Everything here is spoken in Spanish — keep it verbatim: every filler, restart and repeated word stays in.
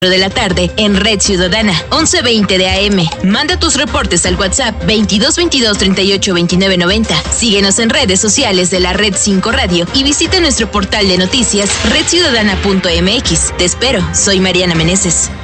de la tarde en Red Ciudadana, once veinte de A M. Manda tus reportes al WhatsApp veintidós veintidós treinta y ocho veintinueve noventa. Síguenos en redes sociales de la Red cinco Radio y visita nuestro portal de noticias red ciudadana punto m x. Te espero, soy Mariana Meneses.